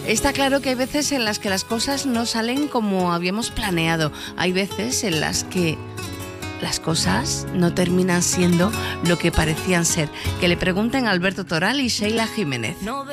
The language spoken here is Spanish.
Está claro que hay veces en las que las cosas no salen como habíamos planeado. Hay veces en las que las cosas no terminan siendo lo que parecían ser. Que le pregunten a Alberto Toral y Sheila Jiménez.